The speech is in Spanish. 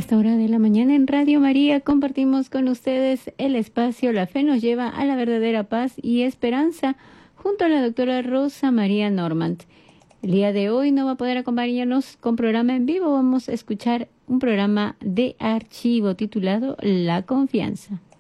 esta hora de la mañana en Radio María compartimos con ustedes el espacio La Fe nos lleva a la verdadera paz y esperanza junto a la doctora Rosa María Normand. El día de hoy no va a poder acompañarnos con programa en vivo, vamos a escuchar un programa de archivo titulado La Confianza.